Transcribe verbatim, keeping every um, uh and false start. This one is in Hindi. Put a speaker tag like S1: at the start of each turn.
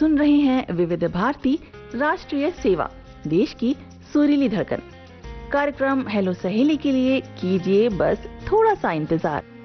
S1: सुन रहे हैं विविध भारती राष्ट्रीय सेवा, देश की सुरीली धड़कन। कार्यक्रम हेलो सहेली के लिए कीजिए बस थोड़ा सा इंतजार।